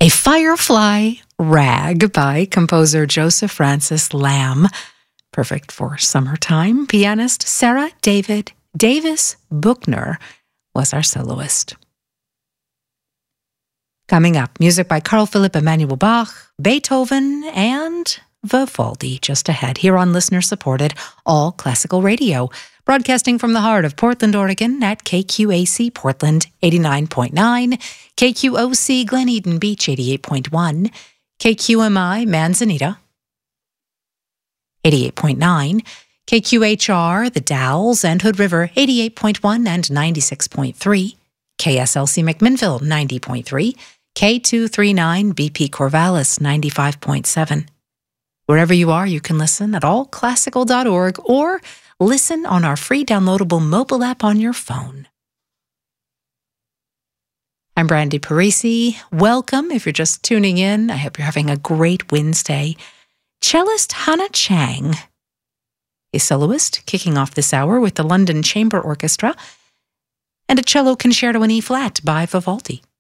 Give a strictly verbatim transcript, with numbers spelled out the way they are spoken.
A Firefly Rag by composer Joseph Francis Lamb. Perfect for summertime. Pianist Sarah David Davis Buchner was our soloist. Coming up, music by Carl Philipp Emanuel Bach, Beethoven, and Vivaldi just ahead here on listener-supported All Classical Radio, broadcasting from the heart of Portland, Oregon at K Q A C Portland eighty-nine point nine, K Q O C Glen Eden Beach eighty-eight point one, K Q M I Manzanita eighty-eight point nine, K Q H R The Dalles and Hood River eighty-eight point one and ninety-six point three, K S L C McMinnville ninety point three, K two thirty-nine B P Corvallis ninety-five point seven. Wherever you are, you can listen at all classical dot org or listen on our free downloadable mobile app on your phone. I'm Brandy Parisi. Welcome if you're just tuning in. I hope you're having a great Wednesday. Cellist Hannah Chang, a soloist, kicking off this hour with the London Chamber Orchestra, and a cello concerto in E-flat by Vivaldi.